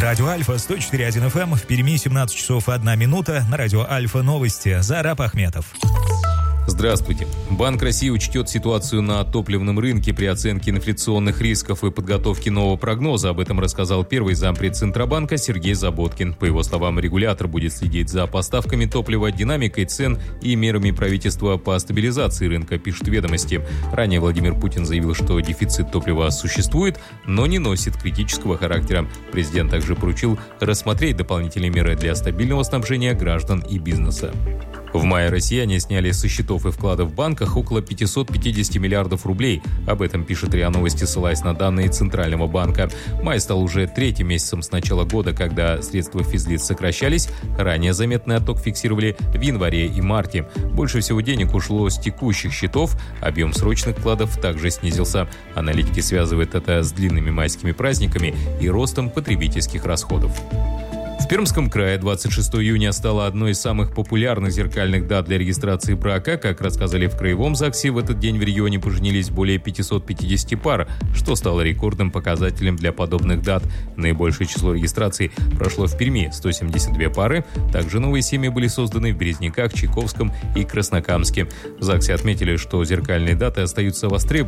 Радио Альфа 104.1 FM. В Перми 17 часов 1 минута. На Радио Альфа новости. Зараб Ахметов. Здравствуйте. Банк России учтет ситуацию на топливном рынке при оценке инфляционных рисков и подготовке нового прогноза. Об этом рассказал первый зампред Центробанка Сергей Заботкин. По его словам, регулятор будет следить за поставками топлива, динамикой цен и мерами правительства по стабилизации рынка, пишут «Ведомости». Ранее Владимир Путин заявил, что дефицит топлива существует, но не носит критического характера. Президент также поручил рассмотреть дополнительные меры для стабильного снабжения граждан и бизнеса. В мае россияне сняли со счетов и вкладов в банках около 550 миллиардов рублей. Об этом пишет РИА Новости, ссылаясь на данные Центрального банка. Май стал уже третьим месяцем с начала года, когда средства физлиц сокращались. Ранее заметный отток фиксировали в январе и марте. Больше всего денег ушло с текущих счетов. Объем срочных вкладов также снизился. Аналитики связывают это с длинными майскими праздниками и ростом потребительских расходов. В Пермском крае 26 июня стало одной из самых популярных зеркальных дат для регистрации брака. Как рассказали в Краевом ЗАГСе, в этот день в регионе поженились более 550 пар, что стало рекордным показателем для подобных дат. Наибольшее число регистраций прошло в Перми – 172 пары. Также новые семьи были созданы в Березниках, Чайковском и Краснокамске. В ЗАГСе отметили, что зеркальные даты остаются востребованными.